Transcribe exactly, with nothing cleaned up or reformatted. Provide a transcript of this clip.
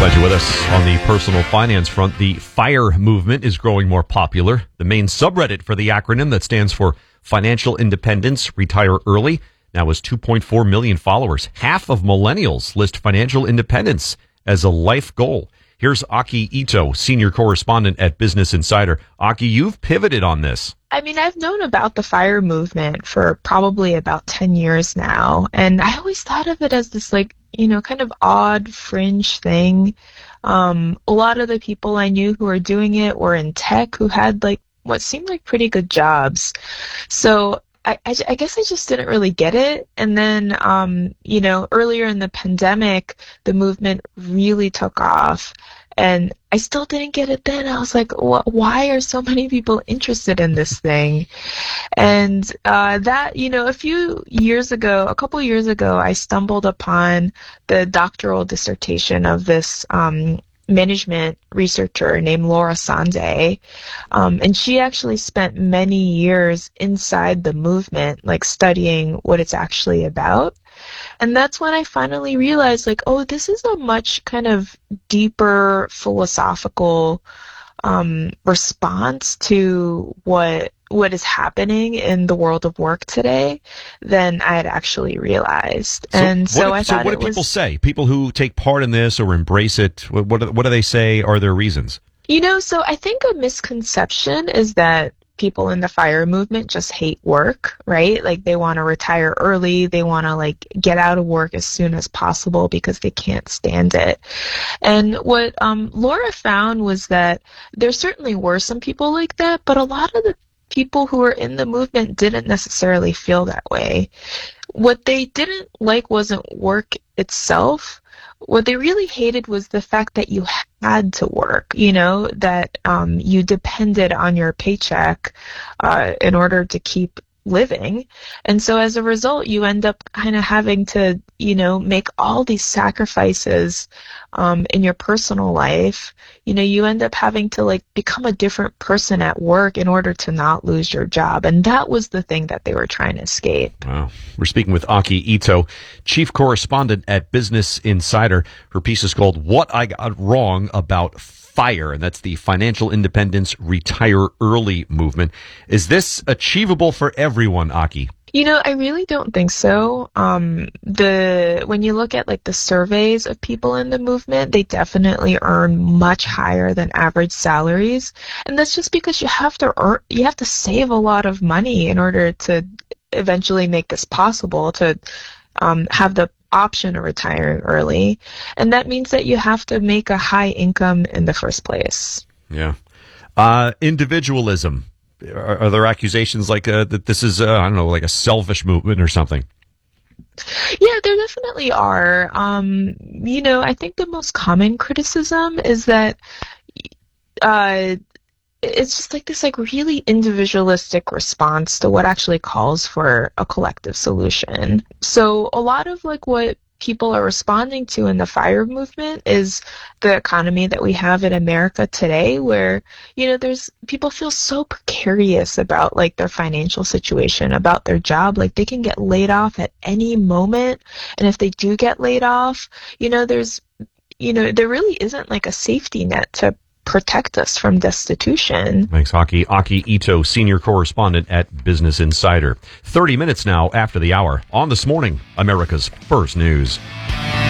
Glad you're with us. On the personal finance front, the FIRE movement is growing more popular. The main subreddit for the acronym that stands for Financial Independence, Retire Early, now has two point four million followers. Half of millennials list financial independence as a life goal. Here's Aki Ito, senior correspondent at Business Insider. Aki, you've pivoted on this. I mean, I've known about the FIRE movement for probably about ten years now, and I always thought of it as this, like, you know, kind of odd fringe thing. Um, a lot of the people I knew who were doing it were in tech, who had, like, what seemed like pretty good jobs. So I, I, I guess I just didn't really get it. And then, um, you know, earlier in the pandemic, the movement really took off. And I still didn't get it then. I was like, why are so many people interested in this thing? And uh, that, you know, a few years ago, a couple years ago, I stumbled upon the doctoral dissertation of this um, management researcher named Laura Sande. Um, and she actually spent many years inside the movement, like studying what it's actually about. And that's when I finally realized, like, oh, this is a much kind of deeper philosophical um, response to what what is happening in the world of work today than I had actually realized. So and so what, I so thought what it do people was, say? People who take part in this or embrace it, what, what, what do they say are their reasons? You know, so I think a misconception is that people in the FIRE movement just hate work, right? Like, they want to retire early. They want to, like, get out of work as soon as possible because they can't stand it. And what um, Laura found was that there certainly were some people like that, but a lot of the people who were in the movement didn't necessarily feel that way. What they didn't like wasn't work itself. What they really hated was the fact that you had to work, you know, that um, you depended on your paycheck uh, in order to keep living. And so as a result, you end up kind of having to, you know, make all these sacrifices um, in your personal life. You know, you end up having to, like, become a different person at work in order to not lose your job. And that was the thing that they were trying to escape. Wow. We're speaking with Aki Ito, chief correspondent at Business Insider. Her piece is called What I Got Wrong About FIRE, and that's the Financial Independence Retire Early movement. Is this achievable for everyone, Aki? You know, I really don't think so. Um, the when you look at, like, the surveys of people in the movement, they definitely earn much higher than average salaries, and that's just because you have to earn, you have to save a lot of money in order to eventually make this possible, to um, have the option of retiring early, and that means that you have to make a high income in the first place. Yeah. Uh, individualism. Are, are there accusations like uh, that this is, uh, I don't know, like a selfish movement or something? Yeah, there definitely are. Um, you know, I think the most common criticism is that uh, it's just like this, like, really individualistic response to what actually calls for a collective solution. So a lot of, like, what people are responding to in the FIRE movement is the economy that we have in America today, where, you know, there's people feel so precarious about, like, their financial situation, about their job. Like, they can get laid off at any moment, and if they do get laid off, you know, there's, you know, there really isn't, like, a safety net to protect us from destitution. Thanks, Aki. Aki Ito, senior correspondent at Business Insider. thirty minutes now after the hour on This Morning, America's First News.